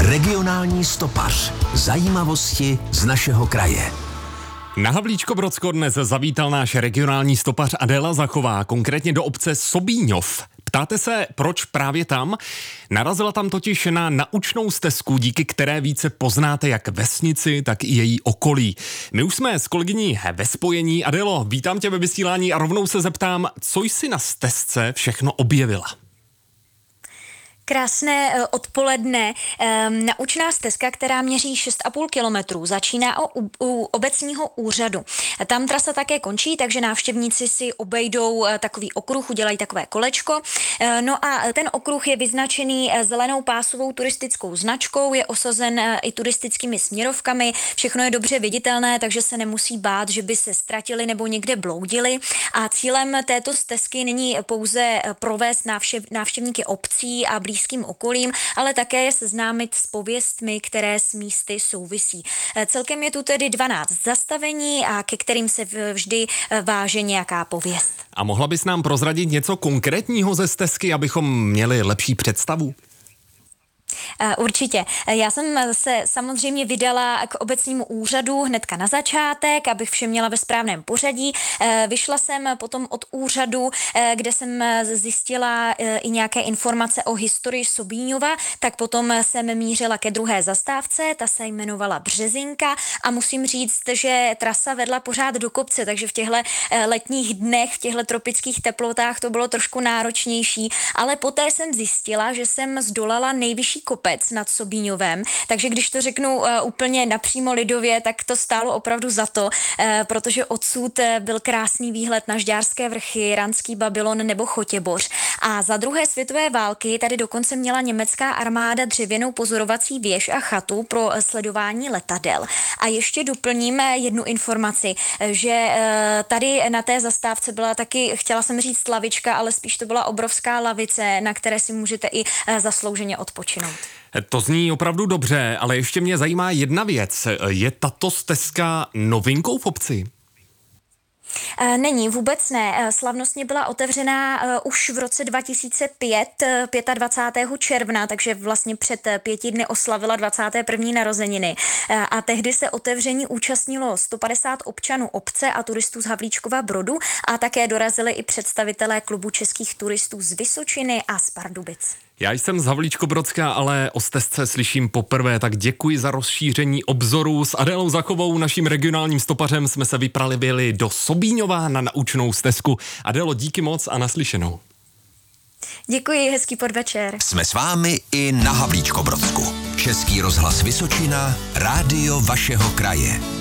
Regionální stopař. Zajímavosti z našeho kraje. Na Havlíčko-Brodsko dnes zavítal náš regionální stopař Adéla Zachová, konkrétně do obce Sobíňov. Ptáte se, proč právě tam? Narazila tam totiž na naučnou stezku, díky které více poznáte jak vesnici, tak i její okolí. My už jsme s kolegyní ve spojení. Adélo, vítám tě ve vysílání a rovnou se zeptám, co jsi na stezce všechno objevila? Krásné odpoledne. Naučná stezka, která měří 6,5 kilometrů, začíná u obecního úřadu. Tam trasa také končí, takže návštěvníci si obejdou takový okruh, udělají takové kolečko. No a ten okruh je vyznačený zelenou pásovou turistickou značkou, je osazen i turistickými směrovkami, všechno je dobře viditelné, takže se nemusí bát, že by se ztratili nebo někde bloudili. A cílem této stezky není pouze provést návštěvníky obcí a blízkým okolím, ale také je seznámit s pověstmi, které s místy souvisí. Celkem je tu tedy 12 zastavení, a ke kterým se vždy váže nějaká pověst. A mohla bys nám prozradit něco konkrétního ze stezky, abychom měli lepší představu? Určitě. Já jsem se samozřejmě vydala k obecnímu úřadu hnedka na začátek, abych vše měla ve správném pořadí. Vyšla jsem potom od úřadu, kde jsem zjistila i nějaké informace o historii Sobíňova, tak potom jsem mířila ke druhé zastávce, ta se jmenovala Březinka a musím říct, že trasa vedla pořád do kopce, takže v těchto letních dnech, v těchto tropických teplotách to bylo trošku náročnější, ale poté jsem zjistila, že jsem zdolala nejvyšší kopec nad Sobíňovem, takže když to řeknu úplně napřímo lidově, tak to stálo opravdu za to, protože odsud byl krásný výhled na Žďárské vrchy, Ranský Babylon nebo Chotěboř. A za druhé světové války tady dokonce měla německá armáda dřevěnou pozorovací věž a chatu pro sledování letadel. A ještě doplním jednu informaci, že tady na té zastávce byla taky, chtěla jsem říct lavička, ale spíš to byla obrovská lavice, na které si můžete i zaslouženě odpočinout. To zní opravdu dobře, ale ještě mě zajímá jedna věc. Je tato stezka novinkou v obci? Není, vůbec ne. Slavnostně byla otevřená už v roce 2005, 25. června, takže vlastně před 5 dny oslavila 21. narozeniny. A tehdy se otevření účastnilo 150 občanů obce a turistů z Havlíčkova Brodu a také dorazili i představitelé klubu českých turistů z Vysočiny a z Pardubic. Já jsem z Havlíčko-Brodska, ale o stezce slyším poprvé, tak děkuji za rozšíření obzoru. S Adélou Zachovou, naším regionálním stopařem, jsme se vypravili do Sobíňova na naučnou stezku. Adélo, díky moc a naslyšenou. Děkuji, hezký podvečer. Jsme s vámi i na Havlíčko-Brodsku. Český rozhlas Vysočina, rádio vašeho kraje.